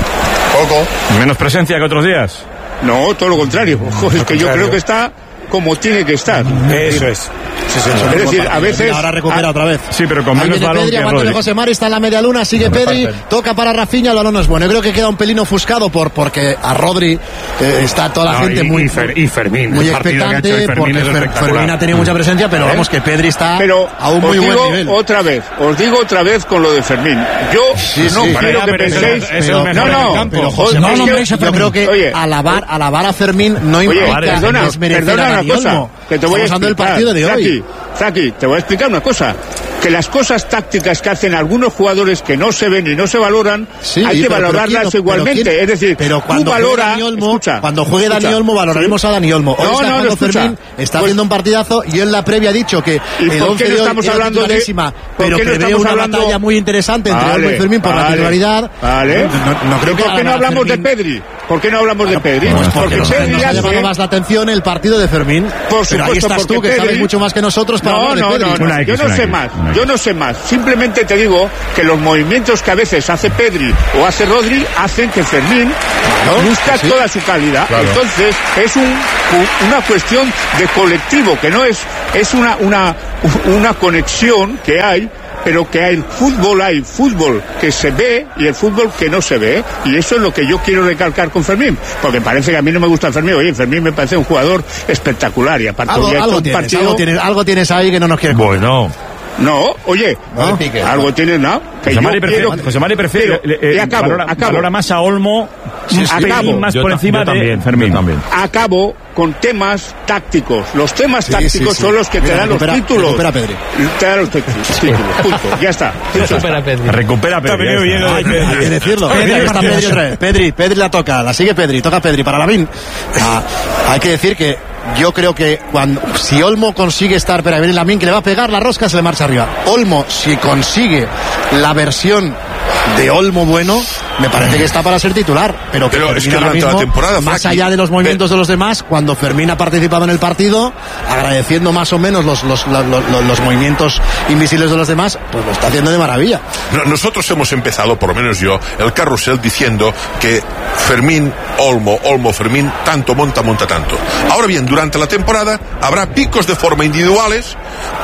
Poco. Menos presencia que otros días. No, todo lo contrario. Ojo, es que yo creo que está como tiene que estar. Eso es. Sí, sí, es decir, a veces... Ahora recupera a... otra vez. Sí, pero con menos balón Pedri, que Rodri. José Mari está en la media luna, sigue no Pedri, toca para Rafinha, el balón no es bueno. Yo creo que queda un pelín ofuscado por, porque a Rodri eh, está toda la no, gente y, muy... Y, Fer, y Fermín. Muy expectante, porque Fer, Fermín ha tenido mucha presencia, pero ¿Eh? vamos, que Pedri está pero a un muy digo buen nivel. Otra vez, os digo otra vez con lo de Fermín. Yo sí, no sí, quiero sí, que pero penséis... Es el mejor no, no, en campo. Pero, José, no, no, yo, yo creo que oye, alabar, alabar a Fermín no implica perdona, desmerecer perdona a una cosa, Olmo. que te voy a explicar. El partido de Zaki, hoy. Zaki, te voy a explicar una cosa. Que las cosas tácticas que hacen algunos jugadores que no se ven y no se valoran, sí, hay que pero, valorarlas pero, igualmente. Pero, es decir, pero cuando tú valora, Dani Olmo, escucha, cuando juegue escucha, Dani Olmo, valoraremos ¿sí? a Dani Olmo. Hoy no, está no, no, Fermín, está pues, haciendo un partidazo y en la previa ha dicho que el once de hoy estamos era hablando de, pero que veo una hablando... batalla muy interesante entre vale, Olmo y Fermín por vale, la titularidad. Vale. No, no creo que ¿Por qué no hablamos de Pedri? ¿Por qué no hablamos de Pedri? Pues porque nos ha llamado más la atención el partido de Fermín. Por pero ahí estás tú, que sabes mucho más que nosotros para hablar de Pedri. No, no, yo no sé más, yo no sé más. Simplemente te digo que los movimientos que a veces hace Pedri o hace Rodri hacen que Fermín busca sí, toda su calidad. Claro. Entonces es un, una cuestión de colectivo, que no es, es una, una, una conexión que hay, pero que hay fútbol, hay fútbol que se ve y el fútbol que no se ve, y eso es lo que yo quiero recalcar con Fermín, porque parece que a mí no me gusta Fermín. Oye, Fermín me parece un jugador espectacular, y aparte algo, ya algo, un tienes, partido... algo, tienes, algo tienes ahí que no nos quieres. Bueno. No, oye, no, pique, algo no. tienes, ¿no? Que José Mari prefiere, quiero... José Mari prefiere pero, eh, acabo, valora, acabo. valora más a Olmo, sí, sí, acabo. más yo por encima de también, Fermín. También. Acabo con temas tácticos. Los temas sí, tácticos sí, sí. son los que Mira, te dan recupera, los títulos. Recupera Pedri. Te dan los títulos. Punto. Ya está. Recupera Pedri. Recupera Pedri. Hay que decirlo. Pedri, está Pedri otra vez. Pedri, Pedri la toca. La sigue Pedri. Toca Pedri para Lamine. Ah, hay que decir que yo creo que cuando si Olmo consigue estar, pero viene Lamine que le va a pegar la rosca, se le marcha arriba. Olmo, si consigue la versión de Olmo bueno, me parece que está para ser titular, pero que, pero es que durante mismo, la temporada, más Frankie, allá de los movimientos de los demás, cuando Fermín ha participado en el partido, agradeciendo más o menos los, los, los, los, los movimientos invisibles de los demás, pues lo está haciendo de maravilla. Nosotros hemos empezado, por lo menos yo, el carrusel diciendo que Fermín, Olmo, Olmo, Fermín, tanto monta, monta tanto. Ahora bien, durante la temporada habrá picos de forma individuales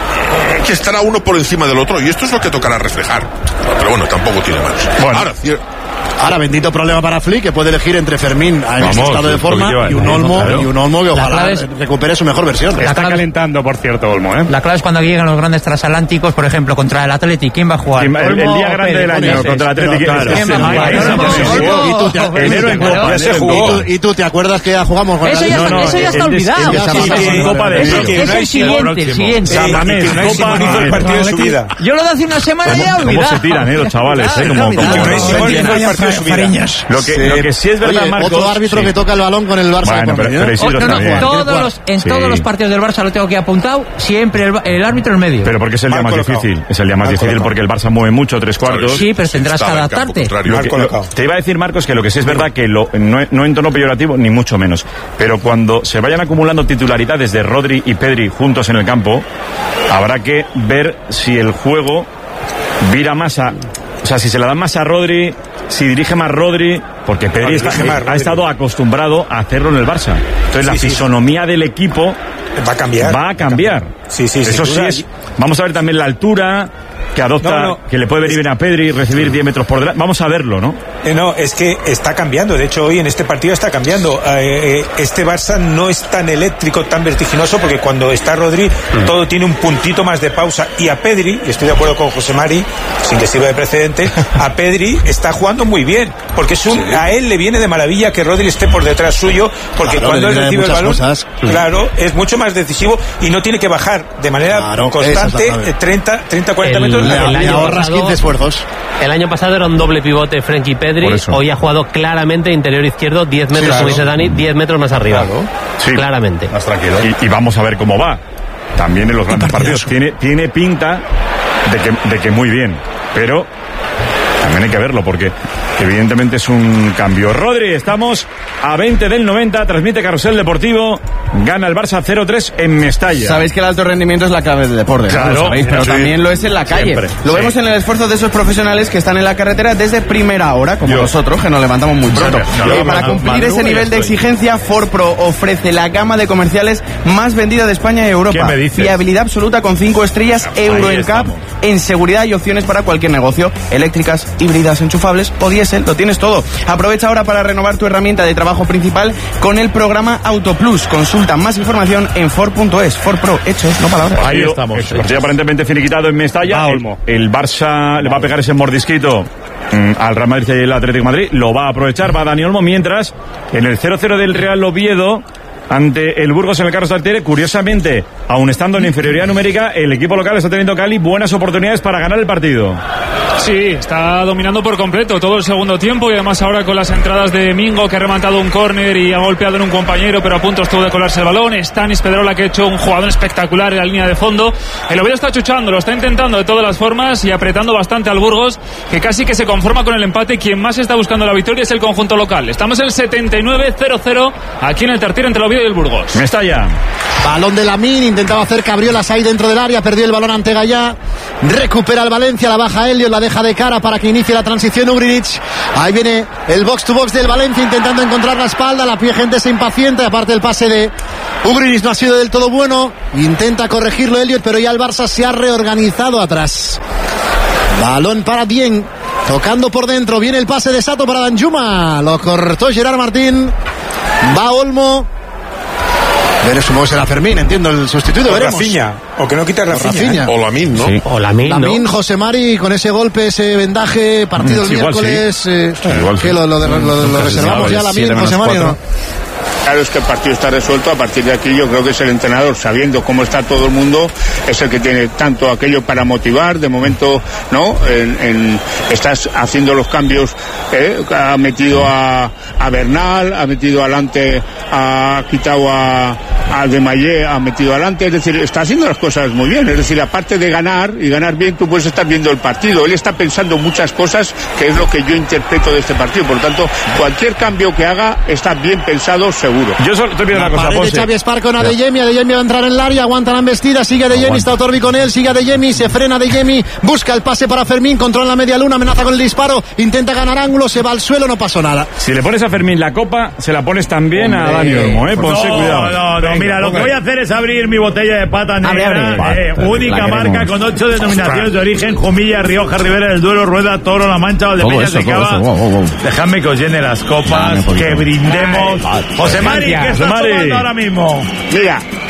que estará uno por encima del otro, y esto es lo que tocará reflejar. Pero bueno, tampoco tiene más. Bueno. Ahora, Ahora, bendito problema para Flick, que puede elegir entre Fermín en Vamos, este estado de forma y un Olmo, claro. y un Olmo que ojalá es, recupere su mejor versión. Está clave, calentando, por cierto, Olmo, ¿eh? La clave es cuando llegan los grandes transatlánticos, por ejemplo, contra el Athletic. ¿Quién va a jugar? El, el, el día grande del año ese, contra el Athletic. Claro. ¿Quién va a jugar? ¿Y tú te acuerdas que ya jugamos con Eso ya está, no, eso ya está olvidado. Es el siguiente, el siguiente. Yo lo de hace una semana ya he olvidado. ¿Cómo se tiran, eh, los chavales? Claro, eh? Como, como, como, no de su vida. Fariñas. Lo que, Sí. lo que sí es verdad, Oye, Marcos... otro árbitro sí. que toca el balón con el Barça. Bueno, por pero, medio, pero ¿eh? Isidro Oh, no, no, también. todos los, en Sí. todos los partidos del Barça lo tengo aquí apuntado, siempre el, el árbitro en medio. Pero porque es el día Mal más colocado. difícil. Es el día más Mal difícil colocado. porque el Barça mueve mucho, tres cuartos. Sí, pero tendrás que Estaba en campo adaptarte. contrario. Lo Mal que- colocado. lo- te iba a decir, Marcos, que lo que sí es verdad que lo, no, no en tono peyorativo, ni mucho menos. Pero cuando se vayan acumulando titularidades de Rodri y Pedri juntos en el campo, habrá que ver si el juego vira más a... O sea, si se la dan más a Rodri, si dirige más Rodri, porque Pedri No, está- dirige más ha Rodri. estado acostumbrado a hacerlo en el Barça. Entonces la Sí, sí. fisonomía del equipo Va a cambiar. va a cambiar. Sí, sí, Eso sin sí duda. es. Vamos a ver también la altura que adopta, No, no. que le puede venir bien a Pedri y recibir diez metros por delante. Vamos a verlo, ¿no? Eh, no, es que está cambiando. De hecho, hoy en este partido está cambiando. Eh, eh, este Barça no es tan eléctrico, tan vertiginoso, porque cuando está Rodri, todo tiene un puntito más de pausa. Y a Pedri, y estoy de acuerdo con José Mari, sin que sirva de precedente, a Pedri está jugando muy bien. Porque es un, a él le viene de maravilla que Rodri esté por detrás suyo, porque Claro, cuando le él viene de recibe el muchas balón, cosas. claro, es mucho más decisivo y no tiene que bajar de manera Claro, constante esa es la clave. eh, treinta, treinta, cuarenta El- metros. el de año la- Le ahorras pasado- quince esfuerzos. El año pasado era un doble pivote Frenkie Pedri. Por eso. Hoy ha jugado claramente interior izquierdo, diez metros, claro. como dice Dani, diez metros más arriba. Sí. Claramente. Más tranquilo. Y, y vamos a ver cómo va. También en los grandes partidos. Tiene, tiene pinta de que, de que muy bien. Pero también hay que verlo porque evidentemente es un cambio. Rodri, estamos a veinte del noventa. Transmite Carrusel Deportivo. Gana el Barça cero tres en Mestalla. Sabéis que el alto rendimiento es la clave del deporte, ¿no? Claro, Lo sabéis, pero sí. también lo es en la calle. Siempre, Lo sí. vemos en el esfuerzo de esos profesionales que están en la carretera desde primera hora, como Yo. nosotros, que nos levantamos muy pronto. Sí, Y sí, para sí, cumplir madrugo ese y nivel de estoy. exigencia, Ford Pro ofrece la gama de comerciales más vendida de España y Europa. ¿Qué me dices? Fiabilidad absoluta con cinco estrellas, Euro Ahí en Cap, estamos. en seguridad y opciones para cualquier negocio. Eléctricas, híbridas, enchufables o diésel, lo tienes todo. Aprovecha ahora para renovar tu herramienta de trabajo principal con el programa AutoPlus. Consulta más información en Ford punto es. Ford Pro, hechos, no palabras. Ahí estamos. El partido aparentemente finiquitado en Mestalla. Va El, Olmo. el Barça le va a pegar ese mordisquito mm, al Real Madrid y el Atlético de Madrid. Lo va a aprovechar, va Dani Olmo. Mientras, en el cero cero del Real Oviedo, ante el Burgos en el Carlos Tartiere, curiosamente, aun estando en inferioridad numérica, el equipo local está teniendo Cali buenas oportunidades para ganar el partido. Sí, está dominando por completo todo el segundo tiempo y además ahora con las entradas de Mingo que ha rematado un córner y ha golpeado en un compañero pero a punto estuvo de colarse el balón. Stanis Pedrola que ha hecho un jugador espectacular en la línea de fondo. El Oviedo está chuchando, lo está intentando de todas las formas y apretando bastante al Burgos que casi que se conforma con el empate. Quien más está buscando la victoria es el conjunto local. Estamos en el setenta y nueve cero cero aquí en el Tartiere entre el Oviedo y el Burgos. Mestalla. Balón de Lamine, intentaba hacer cabriolas ahí dentro del área, perdió el balón ante Gallá, recupera el Valencia, la baja Elliot, la deja de cara para que inicie la transición Ugrinic. Ahí viene el box to box del Valencia intentando encontrar la espalda, la pie gente se impacienta, aparte el pase de Ugrinic no ha sido del todo bueno, intenta corregirlo Elliot, pero ya el Barça se ha reorganizado atrás. Balón para Dieng, tocando por dentro, viene el pase de Sato para Danjuma, lo cortó Gerard Martín, va Olmo. Pero supongo que será Fermín, entiendo el sustituto, O veremos. Rafinha, o que no quita Rafinha. Rafinha. O Lamine, ¿no? Sí. O Lamine, ¿no? Lamine, José Mari, con ese golpe, ese vendaje, partido Mm, el igual miércoles. sí. eh, Igual sí. que lo, lo, lo- lo- lo reservamos ya, Lamine, José Mari, ¿no? Claro, es que el partido está resuelto. A partir de aquí yo creo que es el entrenador, sabiendo cómo está todo el mundo, es el que tiene tanto aquello para motivar. De momento, ¿no? En, en- estás haciendo los cambios, ¿eh? Ha metido a, a Bernal, ha metido adelante, ha quitado a, a De Mayé, ha metido adelante. Es decir, está haciendo las cosas muy bien. Es decir, aparte de ganar y ganar bien, tú puedes estar viendo el partido. Él está pensando muchas cosas, que es lo que yo interpreto de este partido. Por lo tanto, cualquier cambio que haga está bien pensado, seguro. Yo solo estoy viendo una cosa, Pared de Ponce. Xavi Espar con Adeyemi, Adeyemi va a entrar en el área, aguanta la embestida, sigue Adeyemi, está Otorbi con él, sigue Adeyemi, se frena Adeyemi, busca el pase para Fermín, controla la media luna, amenaza con el disparo, intenta ganar ángulo, se va al suelo, no pasó nada. Si le pones a Fermín la copa, se la pones también a Hombre. Dani Olmo, ¿eh? Ponce, no, cuidado. no, no, Venga, mira, lo que ponga. voy a hacer es abrir mi botella de pata negra, abre. eh, Va, única la queremos. marca con ocho denominaciones de origen, Jumilla, Rioja, Rivera del Duero, Rueda, Toro, La Mancha, Valdepeñas de Cava. Dejadme que os llene las copas, que brindemos. José Mari, ¿qué José estás Mari. tomando ahora mismo? Mira,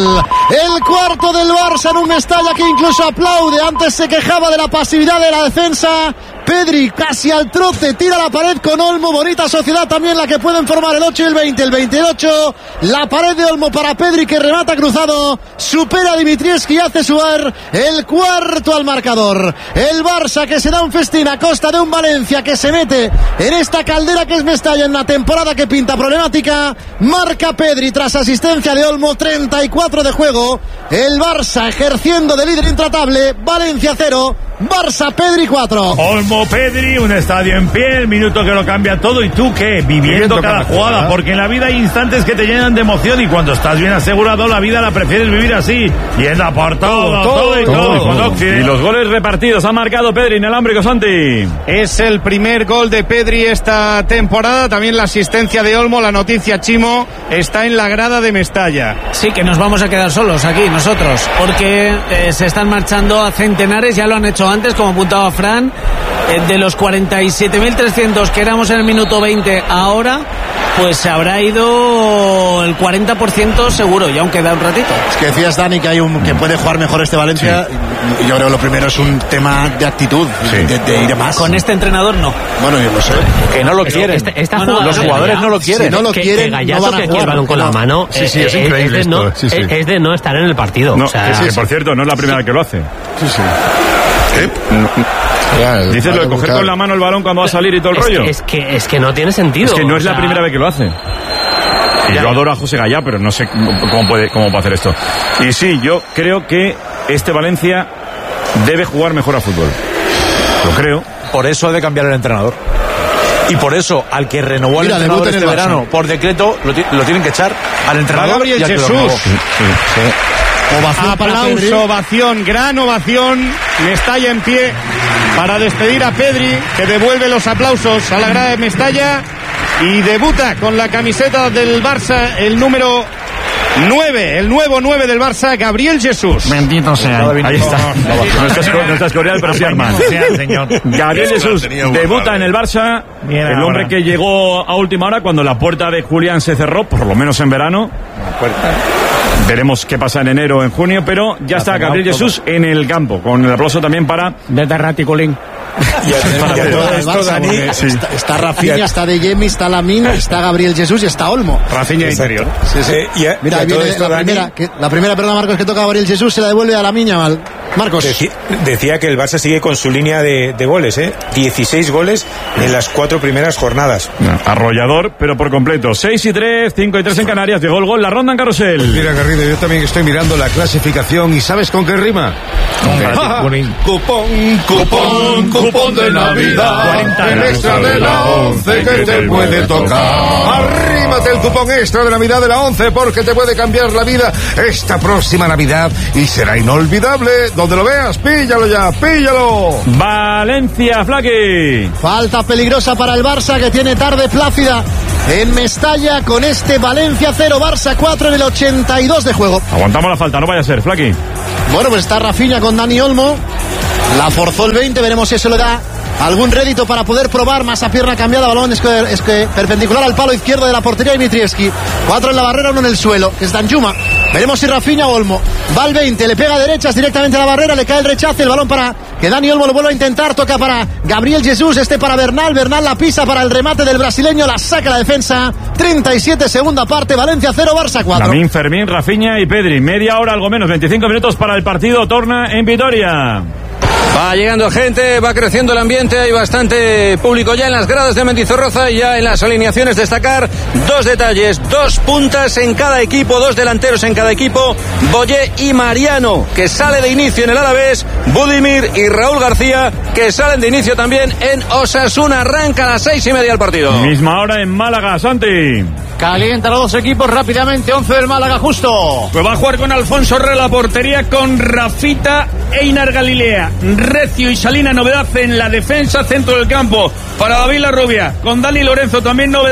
El cuarto del Barça en un Mestalla que incluso aplaude. Antes se quejaba de la pasividad de la defensa. Pedri casi al trote, tira la pared con Olmo. Bonita sociedad también la que pueden formar el ocho y el veinte. El veintiocho, la pared de Olmo para Pedri que remata cruzado. Supera a Dimitrievski y hace suar el cuarto al marcador. El Barça que se da un festín a costa de un Valencia que se mete en esta caldera que es Mestalla en una temporada que pinta problemática. Marca Pedri tras asistencia de Olmo. treinta y cuatro de juego. El Barça ejerciendo de líder intratable. Valencia cero. Barça Pedri cuatro. Olmo Pedri, un estadio en pie, el minuto que lo cambia todo. ¿Y tú qué? Viviendo, Viviendo cada, cada jugada, jugada, porque en la vida hay instantes que te llenan de emoción y cuando estás bien asegurado la vida la prefieres vivir así. Yendo por todo, todo, todo y todo. todo, todo. todo. Y los goles repartidos ha marcado Pedri inalámbrico, Santi. Es el primer gol de Pedri esta temporada, también la asistencia de Olmo. La noticia, Chimo, está en la grada de Mestalla. Sí, que nos vamos a quedar solos aquí nosotros, porque eh, se están marchando a centenares, ya lo han hecho antes, como apuntaba Fran, eh, de los cuarenta y siete mil trescientos que éramos en el minuto veinte ahora, pues se habrá ido el cuarenta por ciento seguro, y aún queda un ratito. Es que decías, Dani, que hay un que puede jugar mejor este Valencia. Sí. Yo creo que lo primero es un tema de actitud, sí. de, de ir más. Con este entrenador no. Bueno, yo no sé. Que no lo quieren. Este, esta no, no, los jugadores no lo quieren. Si no lo que, quieren, que Gallardo, no van a que jugar. el balón con la mano. Sí, sí, es, es increíble es de, esto. no, Sí, sí. Es de no estar en el partido. No, o sea, que, sí, que por cierto, no es la primera vez que lo hace. Sí, sí. ¿Eh? Ya, dices lo de coger con la mano el balón cuando va a salir y todo el es rollo. Que, es, que, es que no tiene sentido. Es que no es sea... la primera vez que lo hace. Y yo adoro a José Gallá, pero no sé cómo puede, cómo puede hacer esto. Y sí, yo creo que este Valencia debe jugar mejor a fútbol. Lo creo. Por eso ha de cambiar el entrenador. Y por eso, al que renovó el Mira, entrenador este el verano, por decreto, lo, lo tienen que echar al entrenador. Gabriel Jesús. Sí, sí. Ovación Aplauso, ovación, gran ovación. Mestalla en pie para despedir a Pedri, que devuelve los aplausos a la grada de Mestalla y debuta con la camiseta del Barça, el número nueve, el nuevo nueve del Barça, Gabriel Jesús. Bendito sea. Ahí está. No estás, no estás coreal, pero sí, hermano. Gabriel Jesús debuta en el Barça. El hombre que llegó a última hora cuando la puerta de Julián se cerró, por lo menos en verano. Veremos qué pasa en enero o en junio, pero ya está Gabriel Jesús en el campo, con el aplauso también para desde Raticulín. Y a todo esto, Dani, sí. está, está Rafinha, está De Jemi, está Lamine, está Gabriel Jesús y está Olmo. Rafinha interior. Sí, sí. Eh, y a, Mira, y viene esto, la, Dani, primera, que, la primera, perdón, Marcos, que toca a Gabriel Jesús, se la devuelve a Lamine Yamal. Marcos. Decía, decía que el Barça sigue con su línea de, de goles, ¿eh? dieciséis goles en las cuatro primeras jornadas. No, arrollador, pero por completo. seis y tres, cinco y tres en Canarias. Llegó el gol, la ronda en Carrusel. Pues mira, Garrido, yo también estoy mirando la clasificación y ¿sabes con qué rima? Con cupón, cupón, cupón de Navidad. El extra de la once que te puede tocar. Arrímate el cupón extra de Navidad de la once porque te puede cambiar la vida esta próxima Navidad y será inolvidable. Donde lo veas, píllalo ya, píllalo. Valencia, Flaqui. Falta peligrosa para el Barça, que tiene tarde plácida en Mestalla con este Valencia cero, Barça cuatro en el ochenta y dos de juego. Aguantamos la falta, no vaya a ser, Flaqui. Bueno, pues está Rafinha con Dani Olmo. La forzó el veinte, veremos si eso le da algún rédito para poder probar. Más a pierna cambiada, balón es que, es que perpendicular al palo izquierdo de la portería de Dimitrievski. Cuatro en la barrera, uno en el suelo, que es Danjuma. Veremos si Rafinha o Olmo. Va al veinte, le pega a derechas directamente a la barrera, le cae el rechace, el balón para que Dani Olmo lo vuelva a intentar, toca para Gabriel Jesús, este para Bernal, Bernal la pisa para el remate del brasileño, la saca la defensa. treinta y siete, segunda parte, Valencia cero, Barça cuatro. Lamine, Fermín, Rafinha y Pedri. Media hora, algo menos, veinticinco minutos para el partido, torna en Vitoria. Va llegando gente, va creciendo el ambiente, hay bastante público ya en las gradas de Mendizorroza y ya en las alineaciones destacar dos detalles, dos puntas en cada equipo, dos delanteros en cada equipo, Boyé y Mariano, que sale de inicio en el Alavés, Budimir y Raúl García, que salen de inicio también en Osasuna. Arranca a las seis y media el partido. Misma hora en Málaga, Santi. Calienta los dos equipos rápidamente, once del Málaga justo. Pues va a jugar con Alfonso Re la portería, con Rafita, Einar Galilea, Recio y Salina, novedad en la defensa, centro del campo para David Larrubia, con Dani Lorenzo también novedad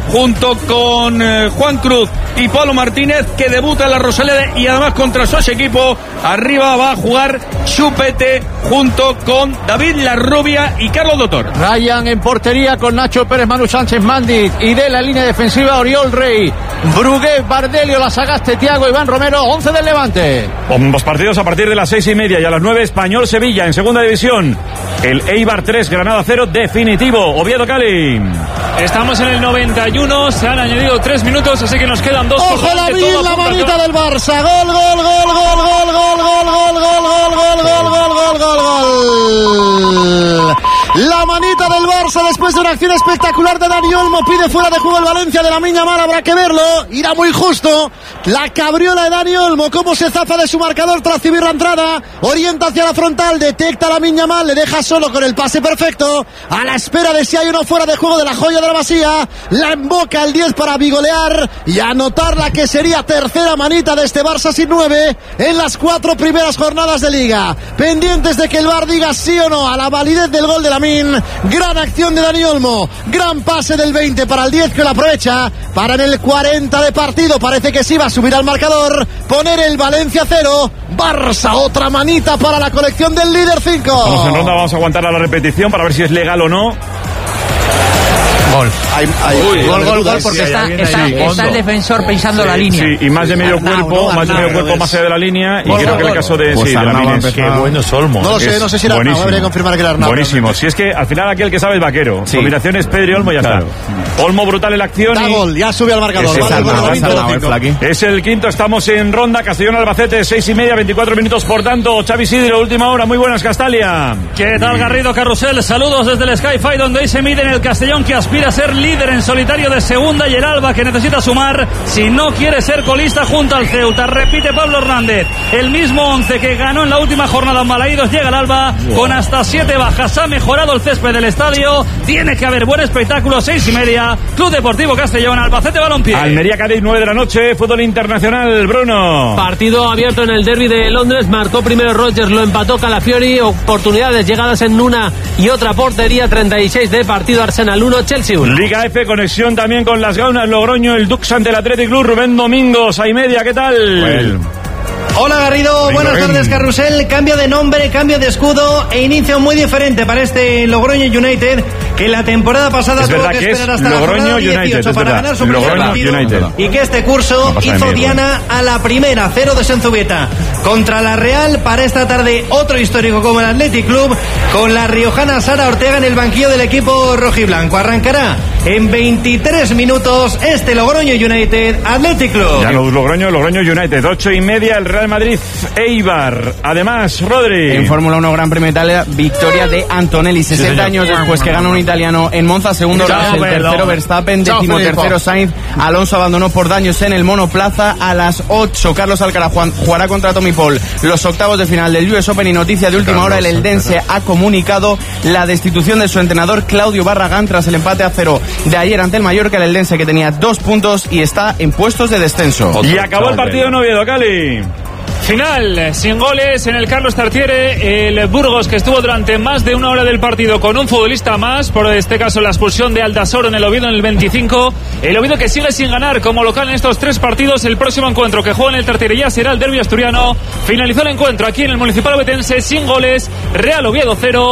junto con eh, Juan Cruz y Pablo Martínez, que debuta en la Rosaleda y además contra su equipo. Arriba va a jugar Chupete junto con David Larrubia y Carlos Doctor. Ryan en portería con Nacho Pérez, Manu Sánchez, Mandit, y de la línea defensiva Oriol Rey, Brugué, Bardelio, Lasagaste, Thiago, Iván Romero. Once del Levante. Ambos partidos a partir de las seis y media y a las nueve Español-Sevilla en segunda división. El Eibar tres, Granada cero definitivo. Oviedo Cali. Estamos en el noventa y uno, se han añadido tres minutos, así que nos quedan dos. Ojo la bien, la manita del Barça. Gol, gol, gol, gol, gol, gol, gol, gol, gol, gol, gol, gol, gol, gol, gol. La manita del Barça después de una acción espectacular de Dani Olmo. Pide fuera de juego el Valencia de la Miña Mar, habrá que verlo. Irá muy justo. La cabriola de Dani Olmo, cómo se zafa de su marcador tras recibir la entrada. Orienta hacia la frontal, detecta a la Miña Mar, le deja solo con el pase perfecto. A la espera de si hay uno fuera de juego de la joya de la Masía. La emboca el diez para bigolear y anotar la que sería tercera manita de este Barça sin nueve en las cuatro primeras jornadas de Liga. Pendientes de que el V A R diga sí o no a la validez del gol de Lamine. Gran acción de Dani Olmo, gran pase del veinte para el diez, que lo aprovecha para en el cuarenta de partido, parece que sí va a subir al marcador, poner el Valencia cero. Barça, otra manita para la colección del líder cinco. Vamos en ronda, vamos a aguantar a la repetición para ver si es legal o no. Gol. Hay, hay, Uy, gol, gol, gol, porque sí, está, está, sí, está el defensor pisando sí, la línea. Sí, y más de medio Arnau, cuerpo, no, más de medio cuerpo más allá de la línea. Y gol, creo gol, que en el caso de, pues sí, de Lamine es... Qué bueno es Olmo. No lo sé, no sé si era Arnau, habría que confirmar que era Arnau. Buenísimo. Si es que al final aquel que sabe es Vaquero. Sí. Combinación es Pedro y Olmo y ya claro. está. Olmo brutal en la acción. Da y... gol, ya sube al marcador. Es, vale, Arnau, vale, es, Arnau, es, es el quinto, estamos en ronda. Castellón Albacete, seis y media, veinticuatro minutos por tanto. Xavi Sidro, última hora. Muy buenas, Castalia. ¿Qué tal, Garrido Carrusel? Saludos desde el Sky-Fi, donde hoy se mide en el Castellón, que aspira a ser líder en solitario de segunda, y el Alba, que necesita sumar si no quiere ser colista junto al Ceuta. Repite Pablo Hernández, el mismo once que ganó en la última jornada en Balaídos. Llega el Alba wow. con hasta siete bajas. Ha mejorado el césped del estadio. Tiene que haber buen espectáculo. Seis y media, Club Deportivo Castellón, Albacete Balompié. Almería Cádiz, nueve de la noche, fútbol internacional. Bruno. Partido abierto en el derbi de Londres. Marcó primero Rodgers, lo empató Calafiori. Oportunidades llegadas en una y otra portería. treinta y seis de partido. Arsenal uno, Chelsea uno. Liga F, conexión también con las Gaunas, Logroño, el Dux ante el Athletic Club. Rubén Domingos, a y media, ¿qué tal? Bueno. Hola Garrido, buenas tardes Carrusel. Cambio de nombre, cambio de escudo e inicio muy diferente para este Logroño United, que la temporada pasada es tuvo que, que esperar hasta Logroño la jornada dieciocho United, para ganar su primer partido United. Y que este curso no hizo diana a la primera, cero de Senzubieta contra la Real. Para esta tarde otro histórico como el Athletic Club, con la riojana Sara Ortega en el banquillo del equipo rojiblanco. Arrancará en veintitrés minutos este Logroño United Athletic Club. Ya los Logroño, Logroño United, ocho y media, el Real Madrid Eibar. Además, Rodri. En Fórmula uno, Gran Premio de Italia, victoria de Antonelli, sesenta sí, años después que gana un italiano en Monza. Segundo Russell, tercero Verstappen, décimo tercero Sainz. Alonso abandonó por daños en el monoplaza. A las ocho, Carlos Alcaraz jugará contra Tommy Paul los octavos de final del U S Open. Y noticia de última hora, el eldense ha comunicado la destitución de su entrenador Claudio Barragán tras el empate a cero de ayer ante el Mallorca. El eldense, que tenía dos puntos y está en puestos de descenso. Y acabó el partido en Oviedo, Cali. Final, sin goles en el Carlos Tartiere. El Burgos, que estuvo durante más de una hora del partido con un futbolista más, por este caso la expulsión de Aldasoro en el Oviedo en el veinticinco. El Oviedo, que sigue sin ganar como local en estos tres partidos. El próximo encuentro que juega en el Tartiere ya será el derbi asturiano. Finalizó el encuentro aquí en el Municipal Ovetense sin goles. Real Oviedo cero.